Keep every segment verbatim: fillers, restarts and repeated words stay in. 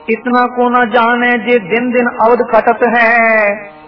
इतना को न जाने जे दिन दिन अवध कटत है।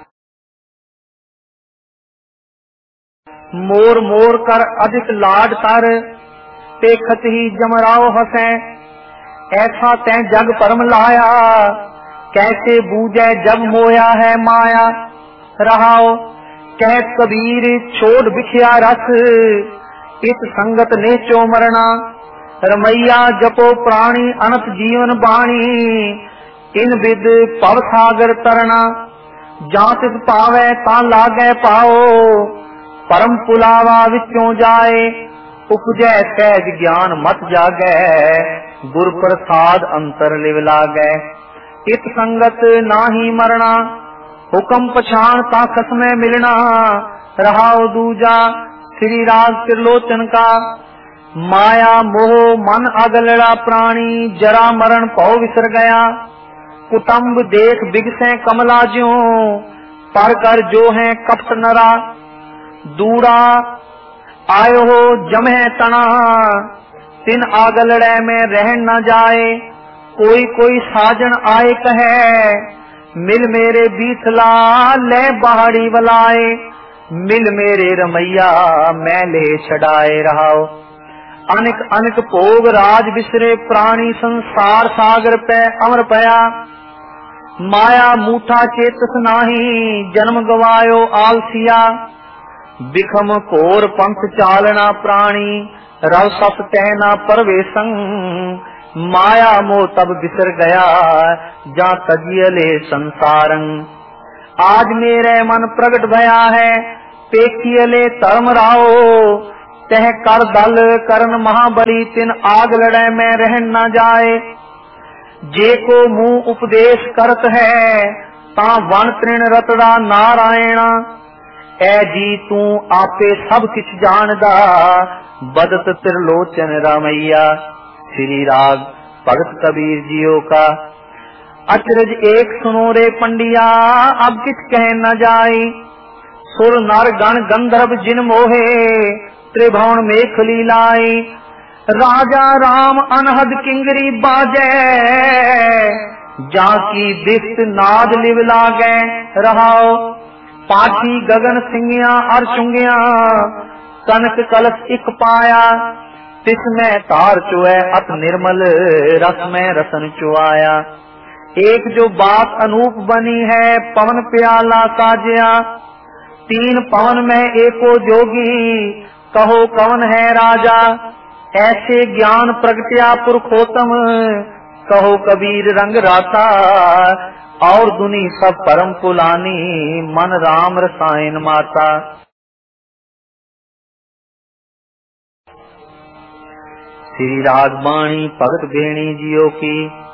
मोर मोर कर अधिक लाड कर, देखत ही जमराव हसे। ऐसा तै जग परम लाया, कैसे बूझे जब मोया है माया। रहाओ कहत कबीर छोड़ बिखिया रस, इत संगत नेचो मरना। रमैया जपो प्राणी अनंत जीवन बाणी, इन विद पव सागर तरना। जां तिस पावे तां लागे पाओ, परम पुलावा विचों जाए। उपजै सहज ज्ञान मत जागै, गुर प्रसाद अंतर लिव लागै। इत संगत नाही मरना, हुक्म पछाण ता कसमें मिलना। रहाओ दूजा श्री राग त्रिलोचन का, माया मोह मन अगलड़ा प्राणी। जरा मरण पौ विसर गया, कुटुम्ब देख बिगसे कमला ज्यों। पर कर जो है कपट नरा, दूरा आयो हो जमे तना। तिन आगलड़े में रह न जाए, कोई कोई साजन आए कहे। मिल मेरे बीथला ले बाहड़ी वलाए, मिल मेरे रमैया मैं ले छड़ाए। रहाओ अनेक अनेक भोग राज बिसरे प्राणी, संसार सागर पे अमर पया। माया मूठा चेतस नाही, जन्म गवायो आलसिया। बिखम घोर पंथ चालना प्राणी, रव सत कहना परवेशं। माया मोह तब बिसर गया, जा तजियले संसारं। आज मेरे मन प्रगट भया है, पेखियले धर्म राओ। तह कर दल करन महाबली, तिन आग लड़े में रहन न जाए। जे को मुंह उपदेश करत है, ता वन तृण रतड़ा नारायणा। ऐ जी तू आपे सब किछ जानदा, बदत त्रिलोचन रामैया। श्री राग भगत कबीर जियो का। अचरज एक सुनो रे पंडिया, अब किछ कह न जाए। सुर नर गण गंधर्व जिन मोहे, त्रिभुवन मेख लीलाए। राजा राम अनहद किंगरी बाजे, जाकी दिस्त नाद लिव लागे। रहाओ पाठी गगन सिंगिया अर चुंगिया, कनक कलश इक पाया। तिसमें तार चुए अत निर्मल, रस में रसन चुआया। एक जो बात अनूप बनी है, पवन प्याला साजिया। तीन पवन में एको जोगी, कहो कवन है राजा। ऐसे ज्ञान प्रगट्या पुरखोत्तम, कहो कबीर रंग राता। और दुनी सब परम पुलानी, मन राम रसायन माता। श्री राग बाणी भगत भेणी जियो की।